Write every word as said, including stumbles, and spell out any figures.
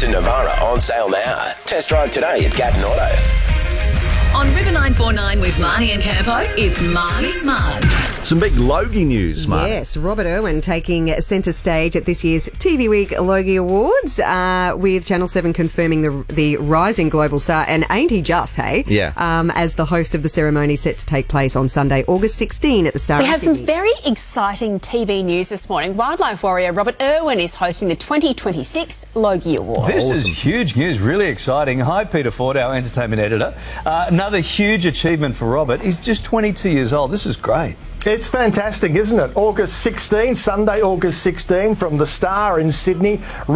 Nissan Navara on sale now. Test drive today at Gatton Auto. On River nine four nine with Marnie and Campo, it's Marnie's Mud. Some big Logie news, Mark. Yes, Robert Irwin taking centre stage at this year's T V Week Logie Awards, uh, with Channel seven confirming the the rising global star, and ain't he just, hey? Yeah. Um, as the host of the ceremony set to take place on Sunday, August sixteenth at the Star We in have some Sydney. very exciting T V news this morning. Wildlife warrior Robert Irwin is hosting the twenty twenty-six Logie Awards. This is huge news, really exciting. Hi, Peter Ford, our entertainment editor. Uh, another huge achievement for Robert. He's just twenty-two years old. This is great. It's fantastic, isn't it? August sixteenth, Sunday, August sixteenth, from the Star in Sydney.